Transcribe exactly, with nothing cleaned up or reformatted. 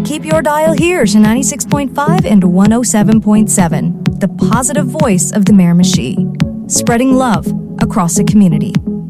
Keep your dial here to ninety-six point five and one oh seven point seven, the positive voice of the Miramichi, spreading love across the community.